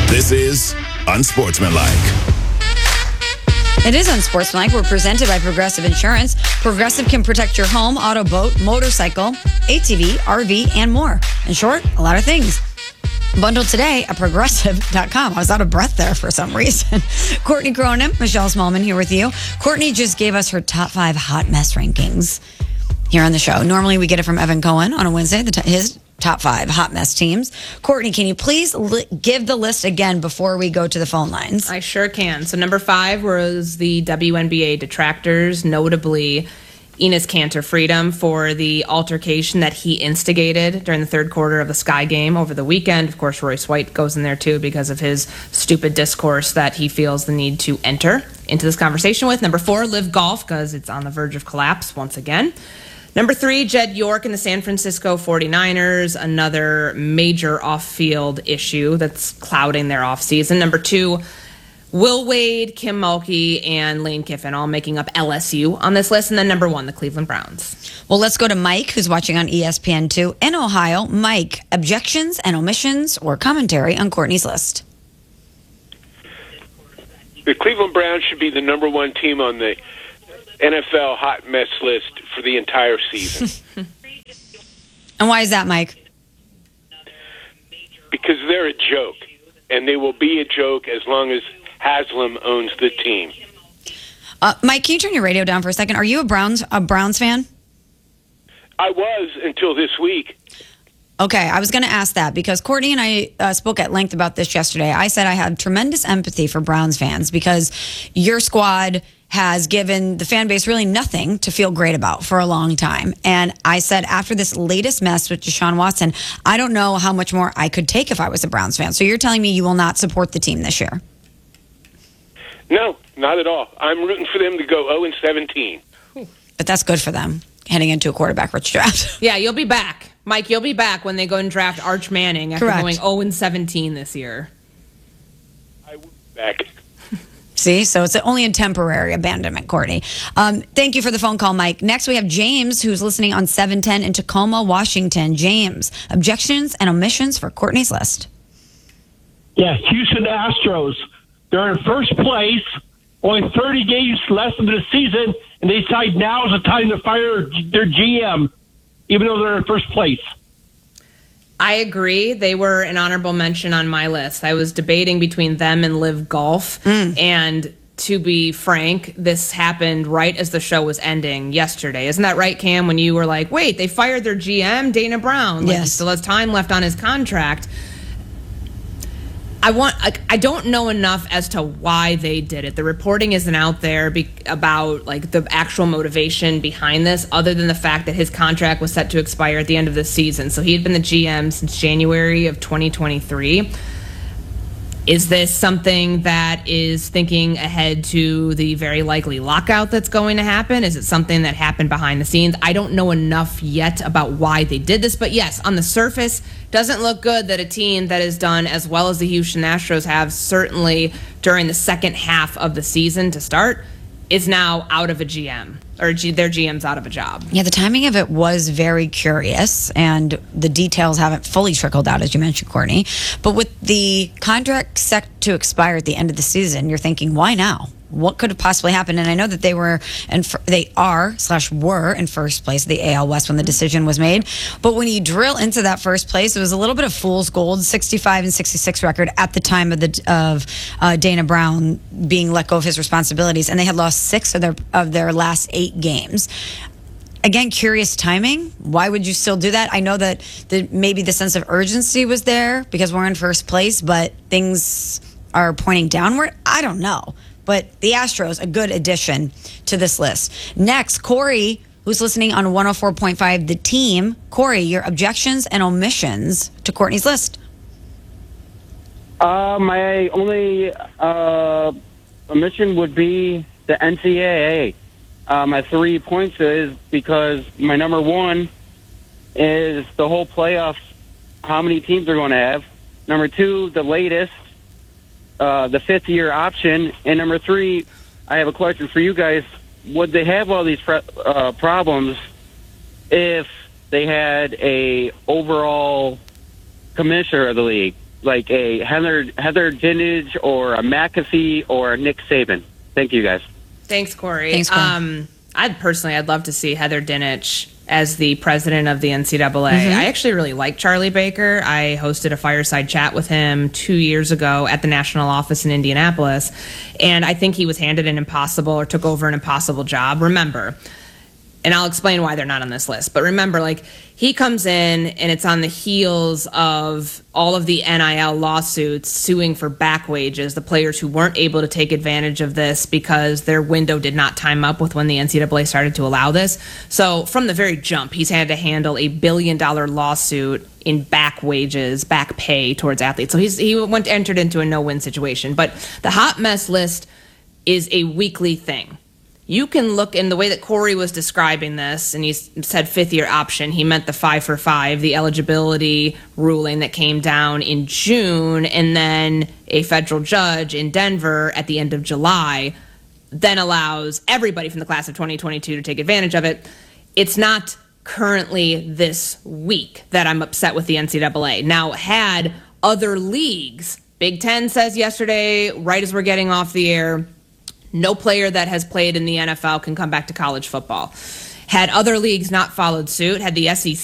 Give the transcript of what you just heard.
This is Unsportsmanlike. It is Unsportsmanlike. We're presented by Progressive Insurance. Progressive can protect your home, auto, boat, motorcycle, ATV, RV, and more. In short, a lot of things. Bundle today at Progressive.com. I was out of breath there for some reason. Courtney Cronin, Michelle Smallman here with you. Courtney just gave us her top 5 hot mess rankings here on the show. Normally we get it from Evan Cohen on a Wednesday, his top 5 hot mess teams. Courtney, can you please give the list again before we go to the phone lines? I sure can. So number 5 was the WNBA detractors, notably Enes Kanter Freedom, for the altercation that he instigated during the third quarter of the Sky game over the weekend. Of course, Royce White goes in there too because of his stupid discourse that he feels the need to enter into this conversation with. Number 4, Live Golf, because it's on the verge of collapse once again. Number 3, Jed York and the San Francisco 49ers, another major off-field issue that's clouding their offseason. Number 2, Will Wade, Kim Mulkey, and Lane Kiffin, all making up LSU on this list. And then number 1, the Cleveland Browns. Well, let's go to Mike, who's watching on ESPN2 in Ohio. Mike, objections and omissions or commentary on Courtney's list? The Cleveland Browns should be the number 1 team on the NFL hot mess list for the entire season. And why is that, Mike? Because they're a joke, and they will be a joke as long as Haslam owns the team. Mike, can you turn your radio down for a second? Are you a Browns fan? I was until this week. Okay, I was going to ask that because Courtney and I spoke at length about this yesterday. I said I had tremendous empathy for Browns fans because your squad has given the fan base really nothing to feel great about for a long time. And I said after this latest mess with Deshaun Watson, I don't know how much more I could take if I was a Browns fan. So you're telling me you will not support the team this year? No, not at all. I'm rooting for them to go 0-17. But that's good for them, heading into a quarterback-rich draft. Yeah, you'll be back. Mike, you'll be back when they go and draft Arch Manning after Correct. going 0-17 this year. I will be back. See, so it's only a temporary abandonment, Courtney. Thank you for the phone call, Mike. Next, we have James, who's listening on 710 in Tacoma, Washington. James, objections and omissions for Courtney's list. Yeah, Houston Astros. They're in first place, only 30 games left of the season, and they decide now is the time to fire their GM, even though they're in first place. I agree. They were an honorable mention on my list. I was debating between them and Live Golf. And to be frank, this happened right as the show was ending yesterday. Isn't that right, Cam? When you were like, wait, they fired their GM, Dana Brown. Like, yes. He still has time left on his contract. I don't know enough as to why they did it. The reporting isn't out there about like the actual motivation behind this, other than the fact that his contract was set to expire at the end of the season. So he had been the GM since January of 2023. Is this something that is thinking ahead to the very likely lockout that's going to happen? Is it something that happened behind the scenes? I don't know enough yet about why they did this. But yes, on the surface, doesn't look good that a team that has done as well as the Houston Astros have, certainly during the second half of the season to start, is now out of a GM, or their GM's out of a job. Yeah, the timing of it was very curious, and the details haven't fully trickled out, as you mentioned, Courtney. But with the contract set to expire at the end of the season, you're thinking, why now? What could have possibly happened? And I know that they were in first place of the AL West when the decision was made. But when you drill into that first place, it was a little bit of fool's gold, 65-66 record at the time of Dana Brown being let go of his responsibilities, and they had lost 6 of their last 8 games. Again, curious timing. Why would you still do that? I know that maybe the sense of urgency was there because we're in first place, but things are pointing downward. I don't know. But the Astros, a good addition to this list. Next, Corey, who's listening on 104.5 The Team. Corey, your objections and omissions to Courtney's list. My only omission would be the NCAA. My 3 points is because my number 1 is the whole playoffs, how many teams they're going to have. Number 2, the latest, the 5th-year option. And number 3, I have a question for you guys. Would they have all these problems if they had a overall commissioner of the league? like a Heather Dinich or a McAfee or a Nick Saban. Thank you, guys. Thanks, Corey. Thanks, Corey. I'd love to see Heather Dinich as the president of the NCAA. I actually really like Charlie Baker. I hosted a fireside chat with him 2 years ago at the national office in Indianapolis, and I think he was handed an impossible or took over an impossible job. Remember, and I'll explain why they're not on this list, but remember, like, he comes in and it's on the heels of all of the NIL lawsuits suing for back wages, the players who weren't able to take advantage of this because their window did not time up with when the NCAA started to allow this. So from the very jump, he's had to handle $1 billion lawsuit in back wages, back pay towards athletes. So he entered into a no-win situation. But the hot mess list is a weekly thing. You can look in the way that Corey was describing this, and he said fifth-year option. He meant the 5 for 5, the eligibility ruling that came down in June, and then a federal judge in Denver at the end of July then allows everybody from the class of 2022 to take advantage of it. It's not currently this week that I'm upset with the NCAA. Now, had other leagues, Big Ten says yesterday, right as we're getting off the air, no player that has played in the NFL can come back to college football. Had other leagues not followed suit, had the SEC